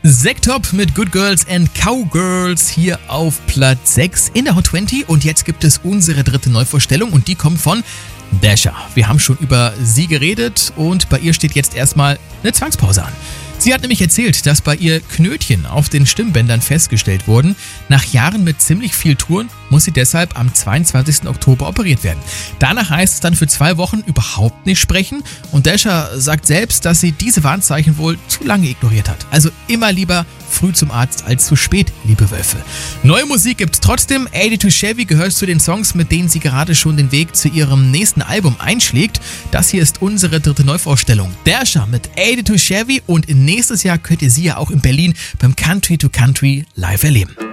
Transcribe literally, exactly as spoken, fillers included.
Sektop mit Good Girls and Cowgirls hier auf Platz sechs in der Hot zwanzig und jetzt gibt es unsere dritte Neuvorstellung und die kommt von Dasha. Wir haben schon über sie geredet und bei ihr steht jetzt erstmal eine Zwangspause an. Sie hat nämlich erzählt, dass bei ihr Knötchen auf den Stimmbändern festgestellt wurden. Nach Jahren mit ziemlich viel Touren muss sie deshalb am zweiundzwanzigsten Oktober operiert werden. Danach heißt es dann für zwei Wochen überhaupt nicht sprechen und Dasha sagt selbst, dass sie diese Warnzeichen wohl zu lange ignoriert hat. Also immer lieber früh zum Arzt als zu spät, liebe Wölfe. Neue Musik gibt's trotzdem. eighty-two Chevy gehört zu den Songs, mit denen sie gerade schon den Weg zu ihrem nächsten Album einschlägt. Das hier ist unsere dritte Neuvorstellung. Dasha mit eighty-two Chevy und nächstes Jahr könnt ihr sie ja auch in Berlin beim Country to Country live erleben.